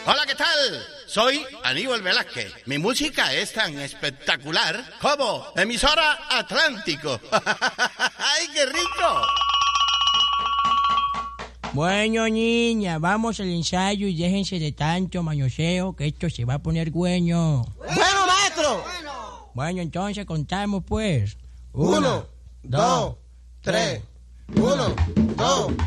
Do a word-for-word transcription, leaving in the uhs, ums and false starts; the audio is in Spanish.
Hola, ¿qué tal? Soy Aníbal Velázquez. Mi música es tan espectacular como emisora Atlántico. ¡Ay, qué rico! Bueno, niña, vamos al ensayo y déjense de tanto mañoseo que esto se va a poner bueno. ¡Bueno, maestro! Bueno, entonces contamos pues. Uno, dos, tres. Uno, dos.